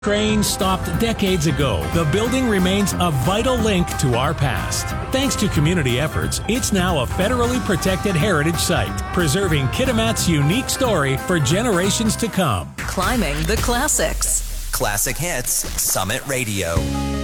Crane stopped decades ago, the building remains a vital link to our past. Thanks to community efforts, it's now a federally protected heritage site, preserving Kitimat's unique story for generations to come. Climbing the classics. Classic Hits Summit Radio.